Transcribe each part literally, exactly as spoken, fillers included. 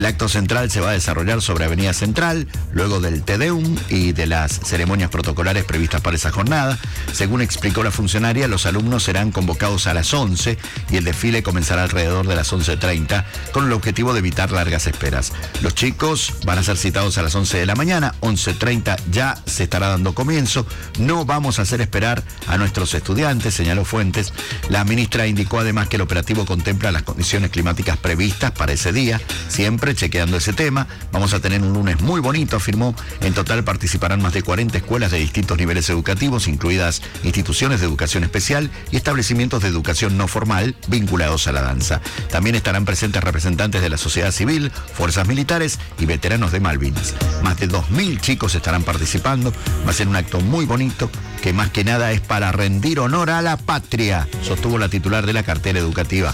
El acto central se va a desarrollar sobre Avenida Central, luego del Te Deum y de las ceremonias protocolares previstas para esa jornada. Según explicó la funcionaria, los alumnos serán convocados a las once y el desfile comenzará alrededor de las once treinta con el objetivo de evitar largas esperas. Los chicos van a ser citados a las once de la mañana, once treinta ya se estará dando comienzo. No vamos a hacer esperar a nuestros estudiantes, señaló Fuentes. La ministra indicó además que el operativo contempla las condiciones climáticas previstas para ese día, siempre chequeando ese tema. Vamos a tener un lunes muy bonito, afirmó. En total participarán más de cuarenta escuelas de distintos niveles educativos, incluidas instituciones de educación especial y establecimientos de educación no formal vinculados a la danza. También estarán presentes representantes de la sociedad civil, fuerzas militares y veteranos de Malvinas. Más de dos mil chicos estarán participando. Va a ser un acto muy bonito que más que nada es para rendir honor a la patria, sostuvo la titular de la cartera educativa.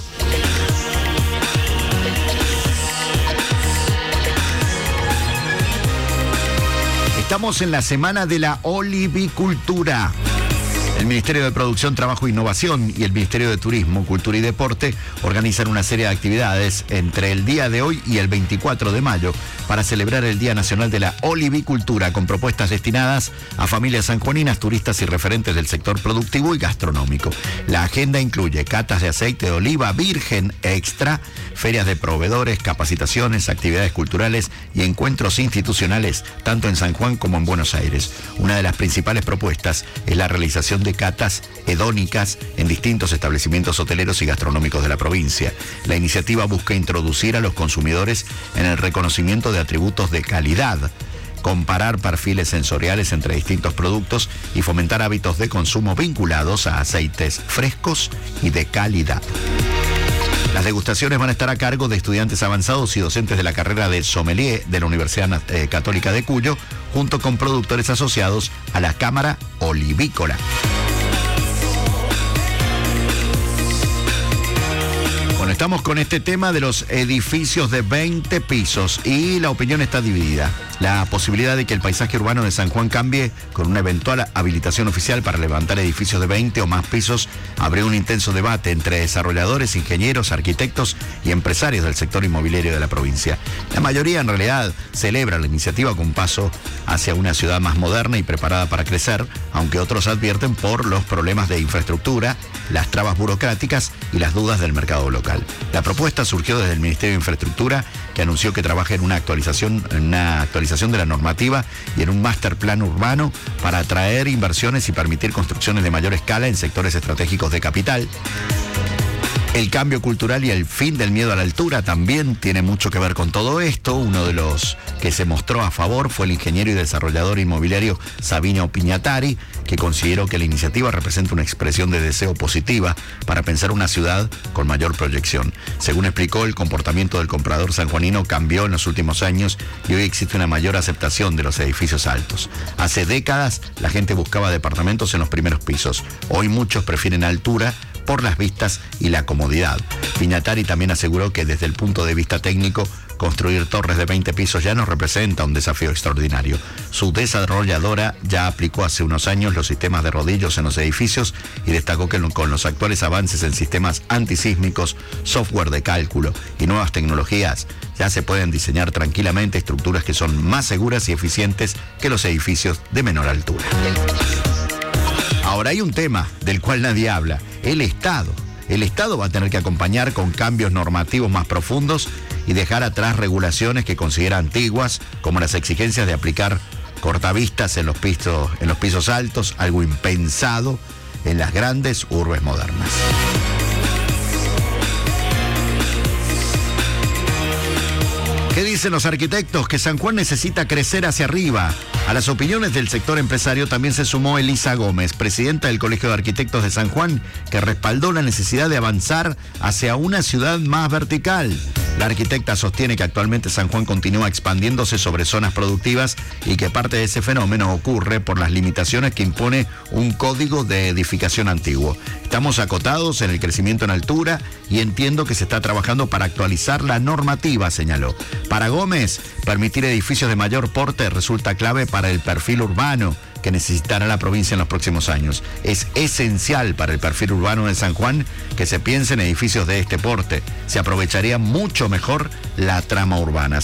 Estamos en la semana de la olivicultura. El Ministerio de Producción, Trabajo e Innovación y el Ministerio de Turismo, Cultura y Deporte organizan una serie de actividades entre el día de hoy y el veinticuatro de mayo para celebrar el Día Nacional de la Olivicultura, con propuestas destinadas a familias sanjuaninas, turistas y referentes del sector productivo y gastronómico. La agenda incluye catas de aceite de oliva virgen extra, ferias de proveedores, capacitaciones, actividades culturales y encuentros institucionales, tanto en San Juan como en Buenos Aires. Una de las principales propuestas es la realización de de catas hedónicas en distintos establecimientos hoteleros y gastronómicos de la provincia. La iniciativa busca introducir a los consumidores en el reconocimiento de atributos de calidad, comparar perfiles sensoriales entre distintos productos y fomentar hábitos de consumo vinculados a aceites frescos y de calidad. Las degustaciones van a estar a cargo de estudiantes avanzados y docentes de la carrera de sommelier de la Universidad eh, Católica de Cuyo, junto con productores asociados a la Cámara Olivícola. Bueno, estamos con este tema de los edificios de veinte pisos y la opinión está dividida. La posibilidad de que el paisaje urbano de San Juan cambie con una eventual habilitación oficial para levantar edificios de veinte o más pisos abrió un intenso debate entre desarrolladores, ingenieros, arquitectos y empresarios del sector inmobiliario de la provincia. La mayoría en realidad celebra la iniciativa con un paso hacia una ciudad más moderna y preparada para crecer, aunque otros advierten por los problemas de infraestructura, las trabas burocráticas y las dudas del mercado local. La propuesta surgió desde el Ministerio de Infraestructura, que anunció que trabaja en una actualización, en una actualización de la normativa y en un master plan urbano para atraer inversiones y permitir construcciones de mayor escala en sectores estratégicos de capital. El cambio cultural y el fin del miedo a la altura también tiene mucho que ver con todo esto. Uno de los que se mostró a favor fue el ingeniero y desarrollador inmobiliario Sabino Piñatari, que consideró que la iniciativa representa una expresión de deseo positiva para pensar una ciudad con mayor proyección. Según explicó, el comportamiento del comprador sanjuanino cambió en los últimos años y hoy existe una mayor aceptación de los edificios altos. Hace décadas la gente buscaba departamentos en los primeros pisos. Hoy muchos prefieren altura por las vistas y la comodidad. Piñatari también aseguró que desde el punto de vista técnico, construir torres de veinte pisos ya no representa un desafío extraordinario. Su desarrolladora ya aplicó hace unos años los sistemas de rodillos en los edificios y destacó que con los actuales avances en sistemas antisísmicos, software de cálculo y nuevas tecnologías, ya se pueden diseñar tranquilamente estructuras que son más seguras y eficientes que los edificios de menor altura. Ahora hay un tema del cual nadie habla: el Estado. El Estado va a tener que acompañar con cambios normativos más profundos y dejar atrás regulaciones que considera antiguas, como las exigencias de aplicar cortavistas en los pisos, en los pisos altos, algo impensado en las grandes urbes modernas. ¿Qué dicen los arquitectos? Que San Juan necesita crecer hacia arriba. A las opiniones del sector empresario también se sumó Elisa Gómez, presidenta del Colegio de Arquitectos de San Juan, que respaldó la necesidad de avanzar hacia una ciudad más vertical. La arquitecta sostiene que actualmente San Juan continúa expandiéndose sobre zonas productivas y que parte de ese fenómeno ocurre por las limitaciones que impone un código de edificación antiguo. Estamos acotados en el crecimiento en altura y entiendo que se está trabajando para actualizar la normativa, señaló. Para Gómez, permitir edificios de mayor porte resulta clave para el perfil urbano que necesitará la provincia en los próximos años. Es esencial para el perfil urbano de San Juan que se piense en edificios de este porte. Se aprovecharía mucho mejor la trama urbana.